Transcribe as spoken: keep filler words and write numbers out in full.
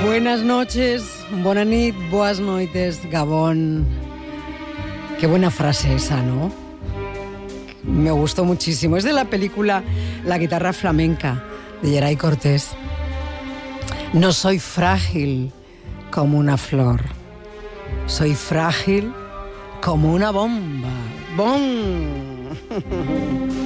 Buenas noches, bona nit, boas noites, Gabón. Qué buena frase esa, ¿no? Me gustó muchísimo. Es de la película La guitarra flamenca, de Geray Cortés. No soy frágil como una flor. Soy frágil como una bomba. ¡Bom!